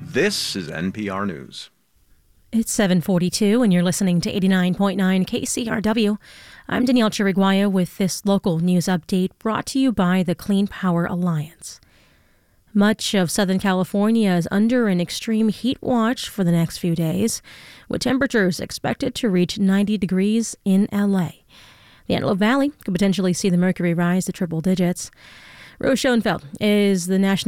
This is NPR News. It's 7:42 and you're listening to 89.9 KCRW. I'm Danielle Chiriguaya with this local news update brought to you by the Clean Power Alliance. Much of Southern California is under an extreme heat watch for the next few days, with temperatures expected to reach 90 degrees in LA. The Antelope Valley could potentially see the mercury rise to triple digits. Rose Schoenfeld is the national